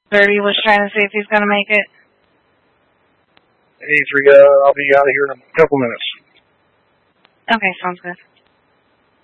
Dirty was trying to see if he's going to make it. Hey, Rhea, I'll be out of here in a couple minutes. Okay, sounds good.